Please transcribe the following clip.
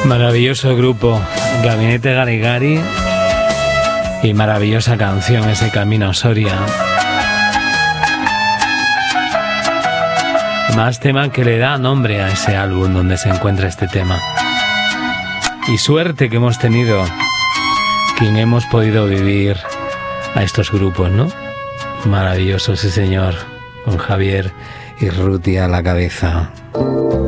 Maravilloso grupo, Gabinete Garigari, y maravillosa canción, ese Camino a Soria. Más tema que le da nombre a ese álbum donde se encuentra este tema. Y suerte que hemos tenido quien hemos podido vivir a estos grupos, ¿no? Maravilloso ese señor, con Javier y Ruti a la cabeza.